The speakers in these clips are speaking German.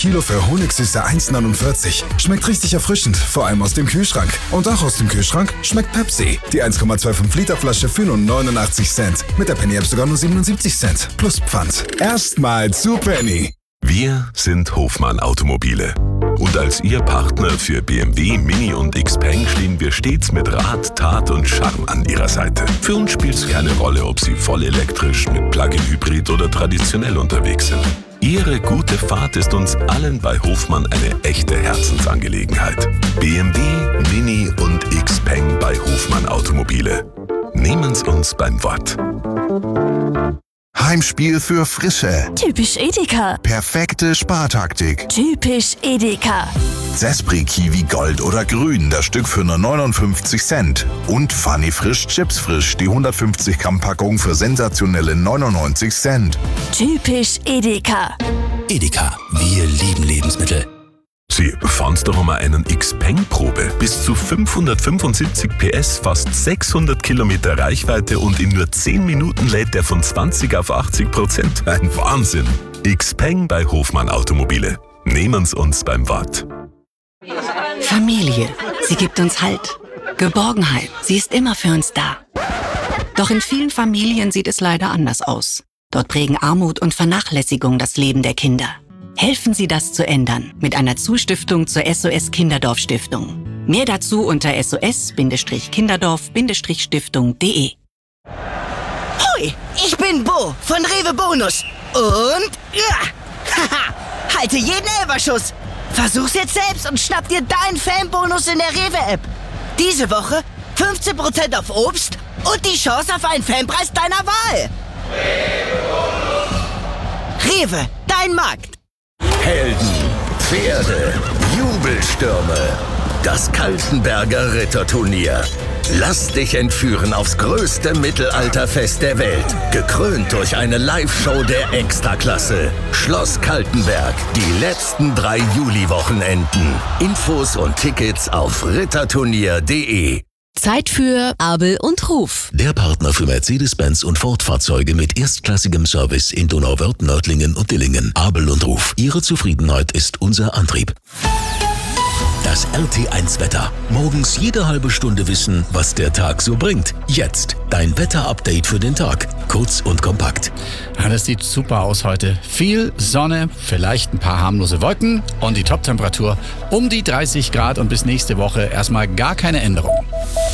Kilo für Honigsüße 1,49. Schmeckt richtig erfrischend, vor allem aus dem Kühlschrank. Und auch aus dem Kühlschrank schmeckt Pepsi. Die 1,25 Liter Flasche für nur 89 Cent. Mit der Penny App sogar nur 77 Cent. Plus Pfand. Erstmal zu Penny. Wir sind Hofmann Automobile. Und als Ihr Partner für BMW, Mini und Xpeng stehen wir stets mit Rat, Tat und Charme an Ihrer Seite. Für uns spielt es keine Rolle, ob Sie voll elektrisch, mit Plug-in-Hybrid oder traditionell unterwegs sind. Ihre gute Fahrt ist uns allen bei Hofmann eine echte Herzensangelegenheit. BMW, Mini und Xpeng bei Hofmann Automobile. Nehmen's uns beim Wort. Heimspiel für Frische. Typisch Edeka. Perfekte Spartaktik. Typisch Edeka. Zespri Kiwi Gold oder Grün, das Stück für nur 59 Cent. Und Funny Frisch Chips Frisch, die 150 Gramm Packung für sensationelle 99 Cent. Typisch Edeka. Edeka, wir lieben Lebensmittel. Sie, fahren's doch mal einen Xpeng-Probe. Bis zu 575 PS, fast 600 Kilometer Reichweite und in nur 10 Minuten lädt der von 20 auf 80%. Ein Wahnsinn. Xpeng bei Hofmann Automobile. Nehmen's uns beim Wort. Familie. Sie gibt uns Halt. Geborgenheit. Sie ist immer für uns da. Doch in vielen Familien sieht es leider anders aus. Dort prägen Armut und Vernachlässigung das Leben der Kinder. Helfen Sie, das zu ändern mit einer Zustiftung zur SOS Kinderdorf Stiftung. Mehr dazu unter sos-kinderdorf-stiftung.de. Hoi, ich bin Bo von Rewe Bonus. Und haha, halte jeden Elferschuss. Versuch's jetzt selbst und schnapp dir deinen Fanbonus in der Rewe-App. Diese Woche 15% auf Obst und die Chance auf einen Fanpreis deiner Wahl. Rewe, dein Markt. Helden, Pferde, Jubelstürme. Das Kaltenberger Ritterturnier. Lass dich entführen aufs größte Mittelalterfest der Welt. Gekrönt durch eine Live-Show der Extraklasse. Schloss Kaltenberg. Die letzten 3 Juli-Wochenenden. Infos und Tickets auf ritterturnier.de. Zeit für Abel und Ruf. Der Partner für Mercedes-Benz und Ford-Fahrzeuge mit erstklassigem Service in Donauwörth, Nördlingen und Dillingen. Abel und Ruf. Ihre Zufriedenheit ist unser Antrieb. Das RT1-Wetter. Morgens jede halbe Stunde wissen, was der Tag so bringt. Jetzt dein Wetter-Update für den Tag. Kurz und kompakt. Ja, das sieht super aus heute. Viel Sonne, vielleicht ein paar harmlose Wolken und die Toptemperatur um die 30 Grad und bis nächste Woche erstmal gar keine Änderung.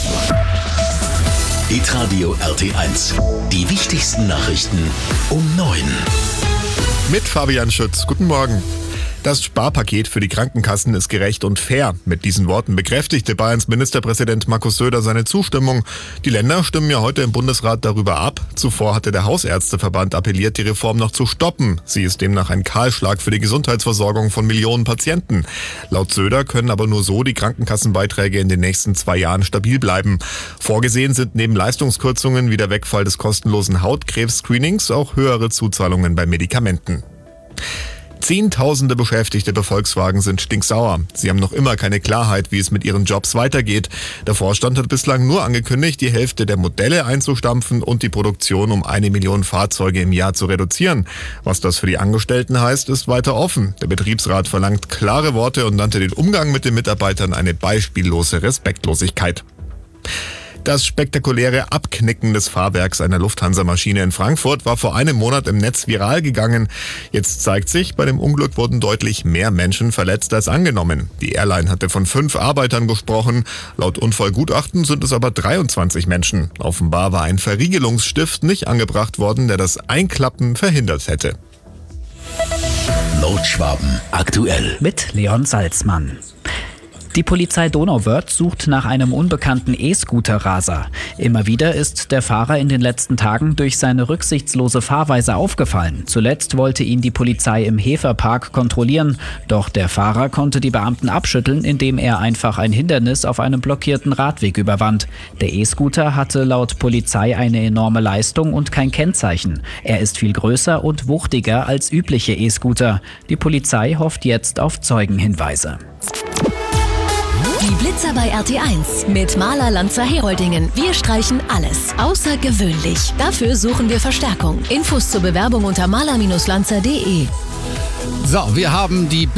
Hitradio RT1. Die wichtigsten Nachrichten um 9. Mit Fabian Schütz. Guten Morgen. Das Sparpaket für die Krankenkassen ist gerecht und fair. Mit diesen Worten bekräftigte Bayerns Ministerpräsident Markus Söder seine Zustimmung. Die Länder stimmen ja heute im Bundesrat darüber ab. Zuvor hatte der Hausärzteverband appelliert, die Reform noch zu stoppen. Sie ist demnach ein Kahlschlag für die Gesundheitsversorgung von Millionen Patienten. Laut Söder können aber nur so die Krankenkassenbeiträge in den nächsten 2 Jahren stabil bleiben. Vorgesehen sind neben Leistungskürzungen wie der Wegfall des kostenlosen Hautkrebs-Screenings auch höhere Zuzahlungen bei Medikamenten. Zehntausende Beschäftigte bei Volkswagen sind stinksauer. Sie haben noch immer keine Klarheit, wie es mit ihren Jobs weitergeht. Der Vorstand hat bislang nur angekündigt, die Hälfte der Modelle einzustampfen und die Produktion um 1 Million Fahrzeuge im Jahr zu reduzieren. Was das für die Angestellten heißt, ist weiter offen. Der Betriebsrat verlangt klare Worte und nannte den Umgang mit den Mitarbeitern eine beispiellose Respektlosigkeit. Das spektakuläre Abknicken des Fahrwerks einer Lufthansa-Maschine in Frankfurt war vor einem Monat im Netz viral gegangen. Jetzt zeigt sich, bei dem Unglück wurden deutlich mehr Menschen verletzt als angenommen. Die Airline hatte von 5 Arbeitern gesprochen. Laut Unfallgutachten sind es aber 23 Menschen. Offenbar war ein Verriegelungsstift nicht angebracht worden, der das Einklappen verhindert hätte. Nordschwaben aktuell. Mit Leon Salzmann. Die Polizei Donauwörth sucht nach einem unbekannten E-Scooter-Raser. Immer wieder ist der Fahrer in den letzten Tagen durch seine rücksichtslose Fahrweise aufgefallen. Zuletzt wollte ihn die Polizei im Heferpark kontrollieren. Doch der Fahrer konnte die Beamten abschütteln, indem er einfach ein Hindernis auf einem blockierten Radweg überwand. Der E-Scooter hatte laut Polizei eine enorme Leistung und kein Kennzeichen. Er ist viel größer und wuchtiger als übliche E-Scooter. Die Polizei hofft jetzt auf Zeugenhinweise. Die Blitzer bei RT1 mit Maler Lanzer Heroldingen. Wir streichen alles. Außergewöhnlich. Dafür suchen wir Verstärkung. Infos zur Bewerbung unter maler-lanzer.de. So, wir haben die